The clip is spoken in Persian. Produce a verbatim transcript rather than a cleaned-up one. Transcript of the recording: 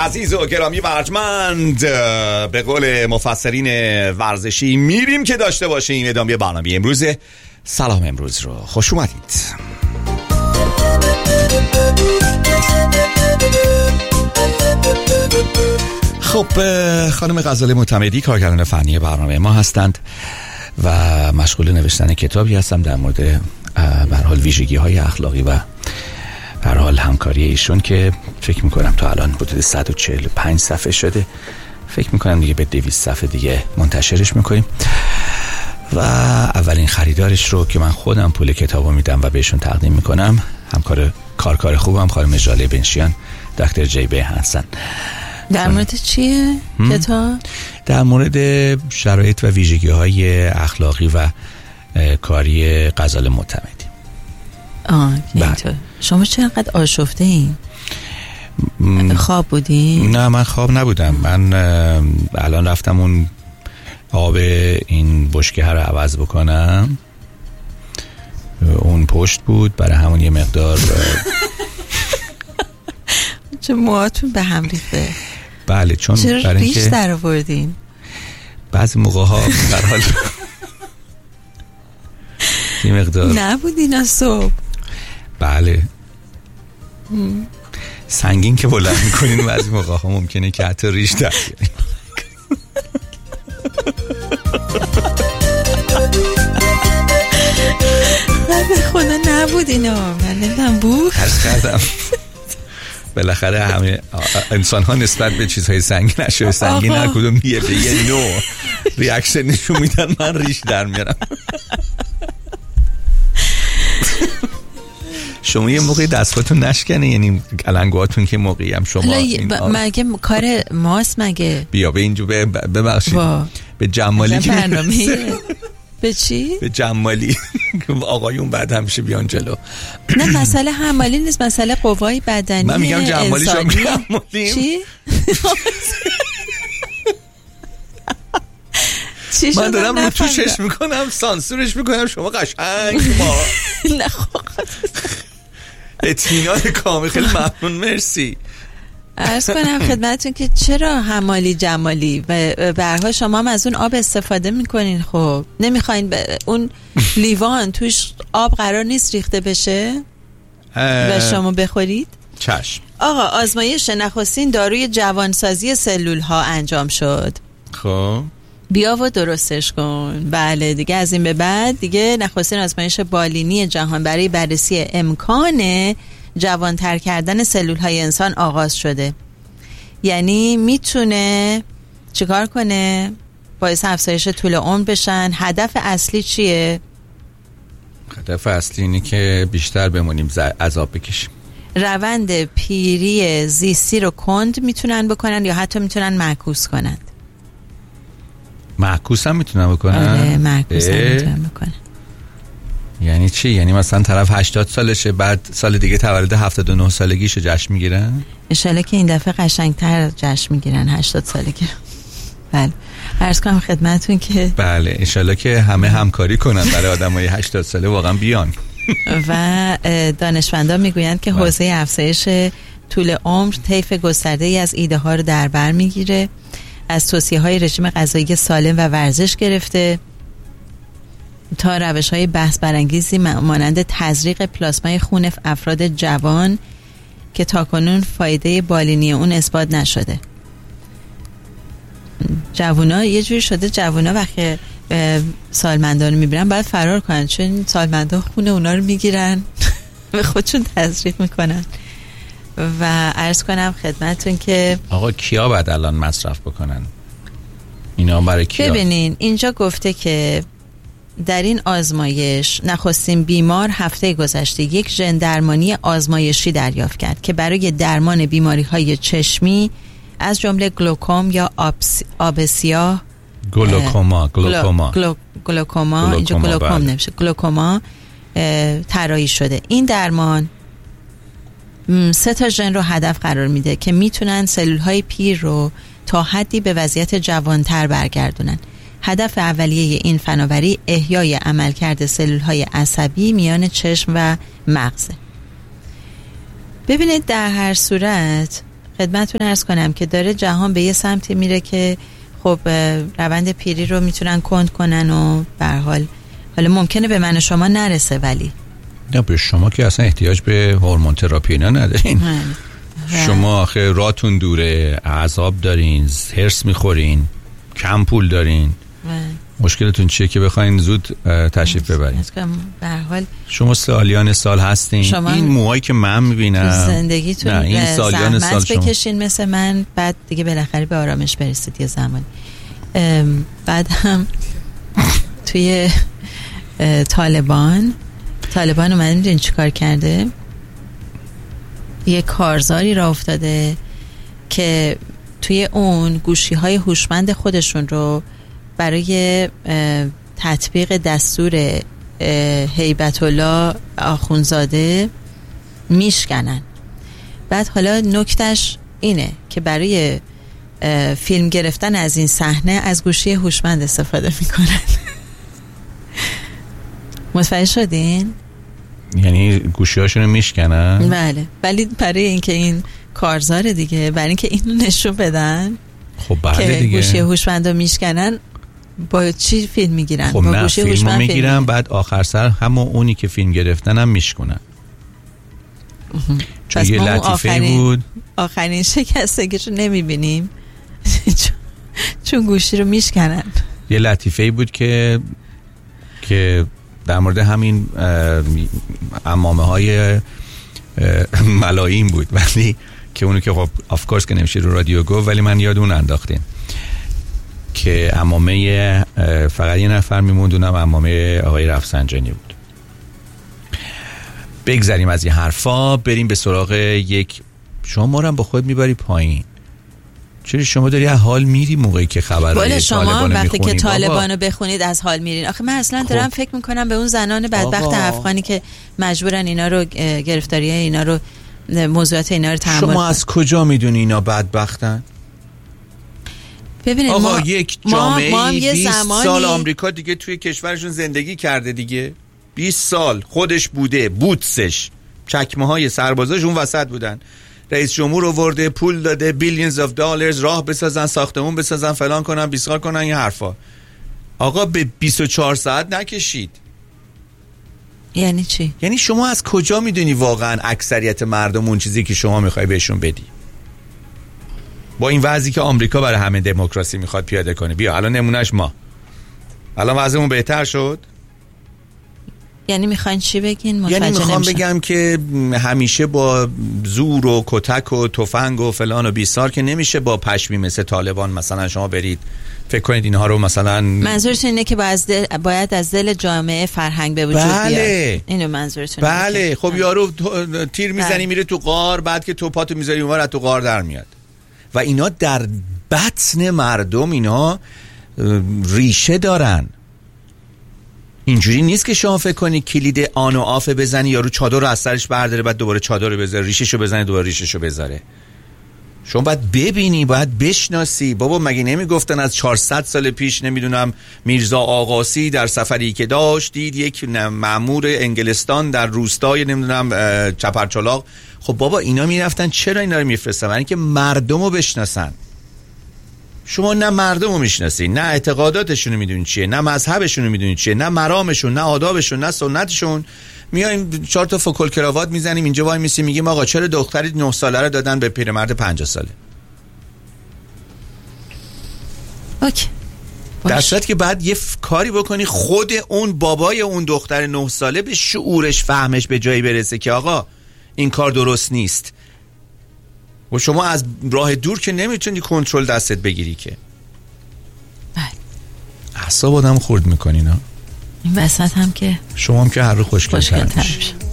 عزیز و گرامی و ارجمند، به قول مفسرین ورزشی میریم که داشته باشیم. ادامه برنامه امروز سلام امروز رو خوش اومدید. خب خانم غزاله معتمدی کارگردان فنی برنامه ما هستند و مشغول نوشتن کتابی هستم در مورد به هر حال ویژگی های اخلاقی و به هر حال همکاری ایشون که فکر میکنم تا الان حدود صد و چهل و پنج صفحه شده. فکر میکنم دیگه به دویست صفحه دیگه منتشرش میکنیم و اولین خریدارش رو که من خودم پول کتابو میدم و بهشون تقدیم میکنم همکار کارکار خوبم خانم ژاله بنشیان دکتر جیبه هستن. در مورد چیه کتاب؟ در مورد شرایط و ویژگی های اخلاقی و کاری غزاله معتمدی. آه اینطور. شما چرا انقدر آشفته این؟ خواب بودین؟ نه من خواب نبودم. من الان رفتم اون آب این بشکه رو عوض بکنم. اون پشت بود برای همون یه مقدار چه موهاتون به هم ریخته. بله چون چرا ریش در آوردین؟ بعضی موقع ها در حال یه مقدار نبودین از صبح. بله هم. سنگین که بلند میکنین بعضی موقع ها ممکنه که حتی ریش در بیارین. من به خدا نبودین ها. من نمیدونم بود عرض کردم بالاخره همه انسان ها نسبت به چیزهای سنگین اشیاء سنگین هر کدوم یه به یه نوع ریاکشن نشون میدن. من ریش در میارم. شما یه موقعی دستاتون نشکنه، یعنی علنگوهاتون که موقعی هم شما ب... مگه کار ماست مگه؟ بیا به اینجا ببخشید به جمالی به چی؟ به جمالی آقایون بعد همیشه بیان جلو. نه مسئله حمالی نیست، مسئله قوای بدنی. من میگم جمالی شما جمالیم. چی؟ من دارم رو توشش میکنم سانسورش میکنم شما قشنگ ما نه خب اطمینان کامل. خیلی ممنون مرسی. عرض کنم خدمتتون که چرا حمالی جمالی و برها شما هم از اون آب استفاده میکنین. خب نمیخواین اون لیوان توش آب قرار نیست ریخته بشه و شما بخورید؟ چشم. آقا آزمایش نخستین داروی جوانسازی سلول ها انجام شد. خب بیا و درستش کن. بله دیگه از این به بعد دیگه نخستین آزمایش بالینی جهان برای بررسی امکان جوانتر کردن سلول های انسان آغاز شده. یعنی میتونه چیکار کنه؟ باعث افزایش طول عمر بشن. هدف اصلی چیه؟ هدف اصلی اینه که بیشتر بمونیم عذاب بکشیم. روند پیری زیستی رو کند میتونن بکنن یا حتی میتونن معکوس کنن. معکوس هم میتونن بکنن؟ آره معکوس هم میتونن بکنن. یعنی چی؟ یعنی مثلا طرف هشتاد سالشه بعد سال دیگه تولد هفتاد و نه سالگیشو جشن میگیرن؟ انشالله که این دفعه قشنگتر جشن میگیرن هشتاد سالگی. بله عرض کنم خدمتون که بله انشالله که همه همکاری کنن برای آدمای هشتاد ساله واقعا بیان. و دانشمندان میگویند که حوزه افزایش طول عمر طیف گسترده ای از ایده ها رو در بر میگیره، از توصیه های رژیم غذایی سالم و ورزش گرفته تا روش های بحث برانگیزی مانند تزریق پلاسمای خون افراد جوان که تاکنون فایده بالینی اون اثبات نشده. جوونا یه جوری شده جوونا وقتی سالمندان رو میبینن باید فرار کنن چون سالمندان خون اونا رو میگیرن به خودشون تزریق میکنن. و عرض کنم خدمتون که آقا کیا باید الان مصرف بکنن اینا؟ برای کیا؟ ببینین اینجا گفته که در این آزمایش نخستین بیمار هفته گذشته یک ژن درمانی آزمایشی دریافت کرد که برای درمان بیماری‌های چشمی از جمله گلوکوم یا آب سیاه گلوکوما گلوکوما گلو، گلوکوما اینجا گلوکوم نمیشه گلوکوما طراحی شده. این درمان سه تا ژن رو هدف قرار میده که میتونن سلول‌های پیر رو تا حدی به وضعیت جوانتر برگردونن. هدف اولیه این فناوری احیای عملکرد سلول‌های عصبی میان چشم و مغزه. ببینید در هر صورت خدمتتون عرض کنم که داره جهان به یه سمتی میره که خب روند پیری رو میتونن کند کنن و به هر حال حالا ممکنه به من و شما نرسه، ولی نه به شما که اصلا احتیاج به هورمون تراپی اینا ندارین. شما آخه راتون دوره، عذاب دارین، هرس میخورین، کم پول دارین. مشکلتون چیه که بخواین زود تشریف ببرین؟ به هر حال شما سالیان سال هستین. این موهایی که من میبینم زندگیتون این سالیان سال بکشین مثل من، بعد دیگه بالاخره به آرامش برسید یه زمانی. بعد هم توی طالبان طالبان اومدن میدونین چی کار کرده؟ یه کارزاری را افتاده که توی اون گوشی های هوشمند خودشون رو برای تطبیق دستور هیبت الله آخونزاده میشکنن. بعد حالا نکتش اینه که برای فیلم گرفتن از این صحنه از گوشی هوشمند استفاده میکنن. متوجه شدین؟ یعنی گوشی هاشون رو میشکنن؟ بله، ولی برای اینکه این کارزار دیگه، برای اینکه اینو نشون بدن خب بله که دیگه گوشی هوشمند رو میشکنن، با چی فیلم میگیرن؟ خب با نه، گوشی فیلم هوشمند میگیرن فیلم. بعد آخر سر همون اونی که فیلم گرفتن هم میشکنن. چون یه لطیفه آخرین بود آخرین شکستگیشو نمیبینیم چون گوشی رو میشکنن. یه لطیفه بود که که در مورد همین عمامه های ملایم بود، ولی که اونو که خب آف کورس که نمیشه رو رادیو گفت، ولی من یاد اون انداختین که عمامه فقط یه نفر میموندونم، عمامه آقای رفسنجانی بود. بگذاریم از این حرفا، بریم به سراغ یک. شما ما رو هم با خود میبری پایین. چرا شما داری از حال میری موقعی که خبرهای شما وقتی که طالبانو بخونید از حال میرین؟ آخه من اصلا خب. دارم فکر میکنم به اون زنان بدبخت افغانی که مجبورن اینا رو گرفتاری اینا رو موضوعات اینا رو تحمل. شما از کجا میدونی اینا بدبختن؟ ببینید آقا ما یک جامعه ما بیست زمانی... سال آمریکا دیگه توی کشورشون زندگی کرده دیگه، بیست سال خودش بوده، بوتسش چکمه های سربازاش اون وسط بودن، رئیس جمهور آورده پول داده بیلیونز اف دلارز، راه بسازن، ساختمون بسازن، فلان کنن، بیسار کنن، این حرفا. آقا به بیست و چهار ساعت نکشید. یعنی چی؟ یعنی شما از کجا میدونی واقعا اکثریت مردم اون چیزی که شما میخوای بهشون بدی؟ با این وضعی که آمریکا برای همه دموکراسی میخواد پیاده کنه، بیا الان نمونهش ما. الان وضعمون بهتر شد. یعنی میخواین چی بگین؟ یعنی میخوام نمیشن. بگم که همیشه با زور و کتک و تفنگ و فلان و بیسار که نمیشه، با پشمی مثل طالبان مثلا شما برید فکر کنید اینها رو مثلا. منظورتون اینه که باید, دل... باید از دل جامعه فرهنگ به وجود بله. بیاد. اینو منظورتون؟ بله. خب یارو تیر میزنی بله. میره تو غار، بعد که توپاتو میذاری اونور از تو غار در میاد. و اینا در بطن مردم اینا ریشه دارن. اینجوری نیست که شما فکر کنی کلید آن و آف بزنی یارو چادر رو از سرش برداره بعد دوباره چادر رو بذاره، ریشه‌شو بزنه دوباره ریشه‌شو بذاره. شما باید ببینی، باید بشناسی. بابا مگه نمیگفتن از چهارصد سال پیش نمیدونم میرزا آقاسی در سفری که داشت دید یک مأمور انگلستان در روستای نمیدونم چپرچلاق. خب بابا اینا میرفتن، چرا اینا رو میفرستن؟ برای اینکه مردم رو بشناسن. شما نه مردم رو میشناسی، نه اعتقاداتشون رو میدونی چیه، نه مذهبشون رو میدونی چیه، نه مرامشون، نه آدابشون، نه سنتشون. میایم چهار تا فکل کراوات میزنیم اینجا وای میسیم میگیم آقا چرا دختری نه ساله رو دادن به پیرمرد پنجاه ساله؟ اوکی. در صورتی که بعد یه ف... کاری بکنی خود اون بابای اون دختر نه ساله به شعورش، فهمش به جایی برسه که آقا این کار درست نیست. و شما از راه دور که نمیتونی کنترل دستت بگیری که. بله. اعصاب آدم خورد میکنی نه؟ این وسط هم که شما هم که هر رو خوشگل‌تر میشه.